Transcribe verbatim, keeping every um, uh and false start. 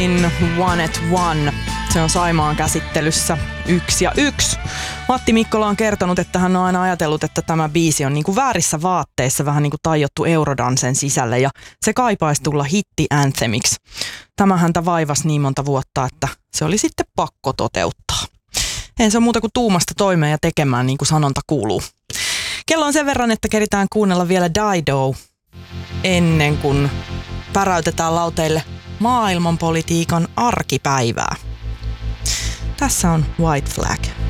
In One at One. Se on Saimaan käsittelyssä yksi ja yksi. Matti Mikkola on kertonut, että hän on aina ajatellut, että tämä biisi on niin kuin väärissä vaatteissa, vähän niin kuin tajottu Eurodansen sisälle, ja se kaipaisi tulla hitti-anthemiksi. Tämä häntä vaivasi niin monta vuotta, että se oli sitten pakko toteuttaa. Ei se ole muuta kuin tuumasta toimeen ja tekemään, niin kuin sanonta kuuluu. Kello on sen verran, että keritään kuunnella vielä Dido ennen kuin päräytetään lauteille maailmanpolitiikan arkipäivää. Tässä on White Flag.